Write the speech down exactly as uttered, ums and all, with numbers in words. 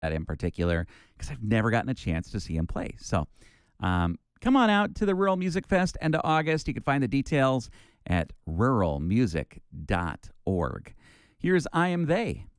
that in particular because I've never gotten a chance to see him play. So um, come on out to the Rural Music Fest end of August. You can find the details at rural music dot org. Here's I Am They.